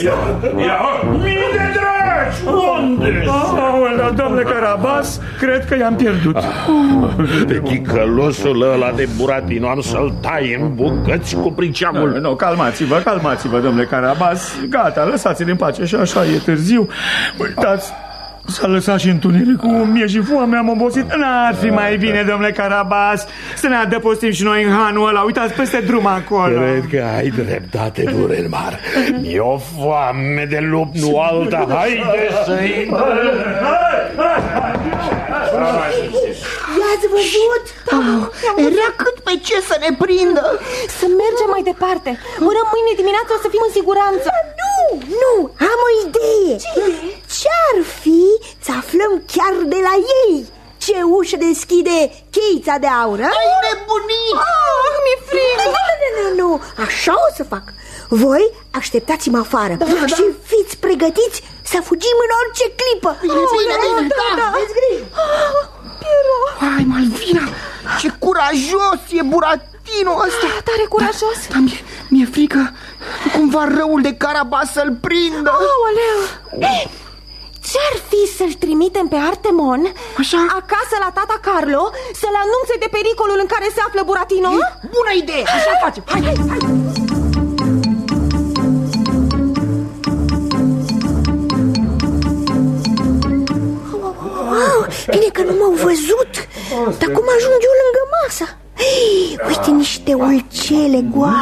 Mii de dragi! Unde? Domnule Carabas, cred că i-am pierdut. Ticălosul ăla de Buratino, am să-l tai în bucăți cu priceamul. Nu, calmați-vă, domnule Carabas. Gata, lăsați-l în pace și așa e târziu. Uitați, s-a lăsat și întunericul, mie și foame, am obosit. N-ar fi mai bine, domnule Carabas, să ne adăpostim și noi în hanul ăla. Uitați peste drum acolo. Cred că ai dreptate, Durenmar. E o foame de lup, nu alta. Haide să-i... I-ați văzut? Era cât pe ce să ne prindă. Să mergem mai departe. Până mâine dimineață o să fim în siguranță. Nu, am o idee. Ce-ar fi să aflăm chiar de la ei ce ușă deschide cheița de aur? Ai nebunit! Mi-e frică. Nu, așa o să fac. Voi așteptați-mă afară și fiți pregătiți să fugim în orice clipă. Bine, da. Aveți grijă. Hai, Malvina, ce curajos e Buratino ăsta. Tare curajos. Dar mi-e frică cumva răul de Carabas să-l prindă. Aoleu. Ce-ar fi să-l trimitem pe Artemon acasă la tata Carlo să-l anunțe de pericolul în care se află Buratino? Bună idee, așa facem. Hai. Bine că nu m-au văzut. Dar cum ajung eu lângă masă? Uite niște ulcele goale.